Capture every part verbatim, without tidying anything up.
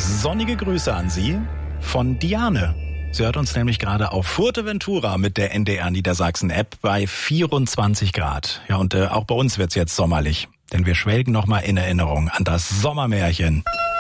Sonnige Grüße an Sie von Diane. Sie hört uns nämlich gerade auf Fuerteventura mit der N D R Niedersachsen-App bei vierundzwanzig Grad. Ja, und äh, auch bei uns wird's jetzt sommerlich, denn wir schwelgen nochmal in Erinnerung an das Sommermärchen.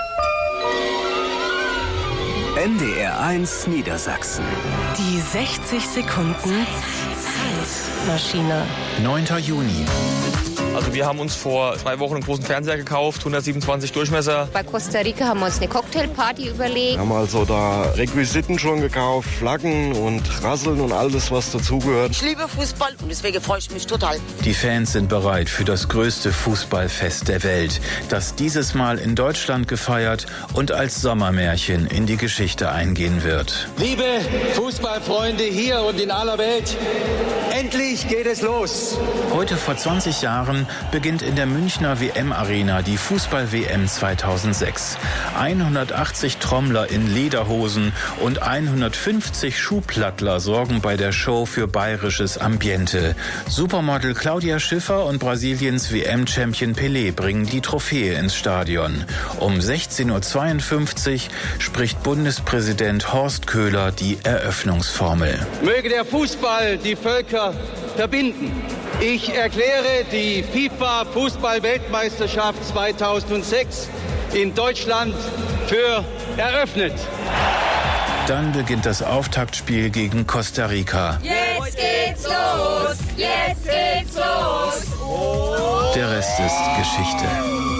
N D R eins Niedersachsen. Die sechzig Sekunden Zeitmaschine. neunter Juni. Also wir haben uns vor zwei Wochen einen großen Fernseher gekauft, hundertsiebenundzwanzig Durchmesser. Bei Costa Rica haben wir uns eine Cocktailparty überlegt. Wir haben also da Requisiten schon gekauft, Flaggen und Rasseln und alles, was dazugehört. Ich liebe Fußball und deswegen freue ich mich total. Die Fans sind bereit für das größte Fußballfest der Welt, das dieses Mal in Deutschland gefeiert und als Sommermärchen in die Geschichte eingehen wird. Liebe Fußballfreunde hier und in aller Welt, endlich geht es los. Heute vor zwanzig Jahren beginnt in der Münchner W M-Arena die Fußball-W M zweitausendsechs. hundertachtzig Trommler in Lederhosen und hundertfünfzig Schuhplattler sorgen bei der Show für bayerisches Ambiente. Supermodel Claudia Schiffer und Brasiliens W M-Champion Pelé bringen die Trophäe ins Stadion. Um sechzehn Uhr zweiundfünfzig spricht Bundespräsident Horst Köhler die Eröffnungsformel. Möge der Fußball die Völker verbinden. Ich erkläre die FIFA-Fußball-Weltmeisterschaft zweitausendsechs in Deutschland für eröffnet. Dann beginnt das Auftaktspiel gegen Costa Rica. Jetzt geht's los! Jetzt geht's los! Der Rest ist Geschichte.